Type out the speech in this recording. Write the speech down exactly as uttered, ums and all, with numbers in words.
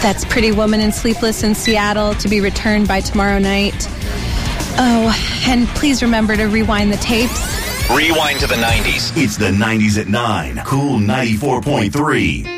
That's Pretty Woman and Sleepless in Seattle, to be returned by tomorrow night. Oh, and please remember to rewind the tapes. Rewind to the nineties. It's the nineties at nine. Cool ninety-four point three.